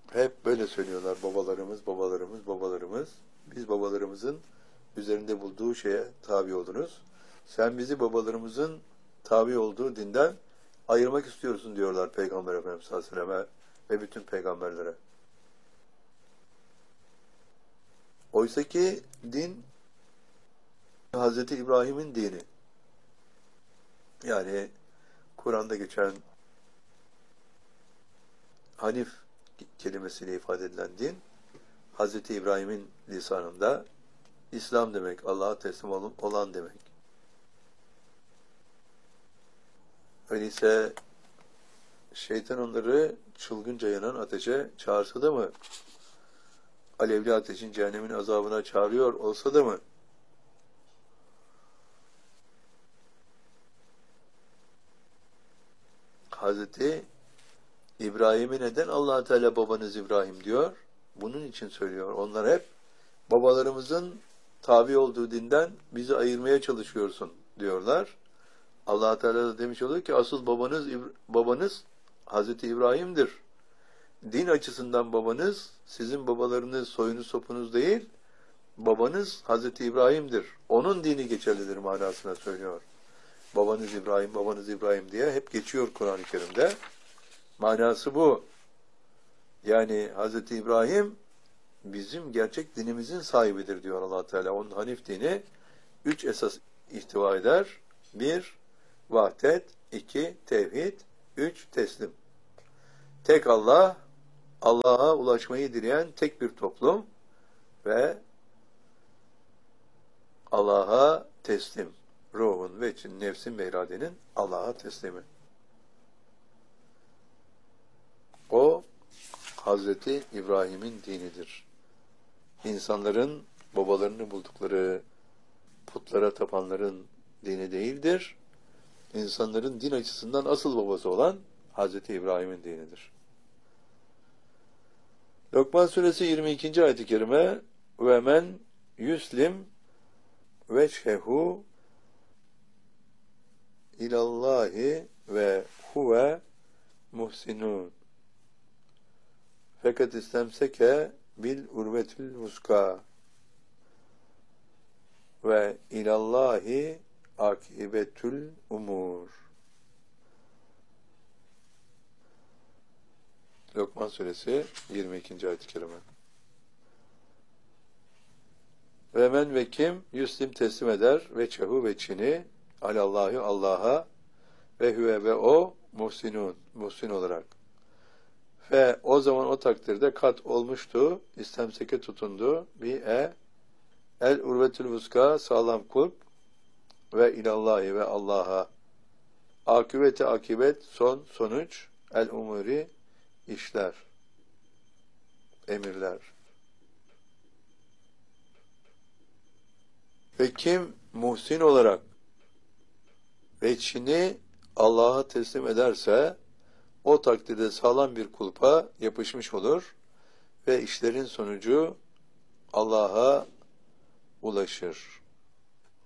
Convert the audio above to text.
Hep böyle söylüyorlar babalarımız, babalarımız, babalarımız. Biz babalarımızın üzerinde bulduğu şeye tabi olunuz. Sen bizi babalarımızın tabi olduğu dinden ayırmak istiyorsun diyorlar Peygamber Efendimiz sallallahu aleyhi ve selleme ve bütün peygamberlere. Oysa ki din Hazreti İbrahim'in dini. Yani Kur'an'da geçen Hanif kelimesiyle ifade edilen din, Hazreti İbrahim'in lisanında İslam demek, Allah'a teslim olan demek. Öyleyse şeytan onları çılgınca yanan ateşe çağırsa da mı, alevli ateşin cehennemin azabına çağırıyor olsa da mı, Hazreti İbrahim'e neden Allah Teala babanız İbrahim diyor? Bunun için söylüyor. Onlar hep babalarımızın tabi olduğu dinden bizi ayırmaya çalışıyorsun diyorlar. Allah Teala da demiş oluyor ki asıl babanız Hazreti İbrahim'dir. Din açısından babanız sizin babalarınız, soyunuz, sopunuz değil, babanız Hazreti İbrahim'dir. Onun dini geçerlidir manasına söylüyor. Babanız İbrahim, babanız İbrahim diye hep geçiyor Kur'an-ı Kerim'de. Manası bu. Yani Hazreti İbrahim bizim gerçek dinimizin sahibidir diyor Allah Teala. Onun Hanif dini 3 esas ihtiva eder. 1. Vahdet, 2. Tevhid, 3. Teslim. Tek Allah, Allah'a ulaşmayı dileyen tek bir toplum ve Allah'a teslim. Ruhun ve nefsin ve iradenin Allah'a teslimi. O Hazreti İbrahim'in dinidir. İnsanların babalarını buldukları putlara tapanların dini değildir. İnsanların din açısından asıl babası olan Hazreti İbrahim'in dinidir. Lokman suresi 22. ayet-i kerime ve men yuslim vechehu ilallahi ve huve muhsinun fakat istemseke bil urvetül vuska ve ilallahi akibetül umur. Lokman suresi 22. ayet-i kerime. Ve men ve kim yüslim teslim eder ve çehu ve çini alallahi Allah'a ve hüve ve o muhsinun, muhsin olarak. Ve o zaman o takdirde kat olmuştu, istemseke tutundu, el urvetül vuska sağlam kulp ve ilallahi ve Allah'a akıbeti akibet sonuç el umuri işler, emirler. Ve kim muhsin olarak veçhini Allah'a teslim ederse o takdirde sağlam bir kulpa yapışmış olur ve işlerin sonucu Allah'a ulaşır.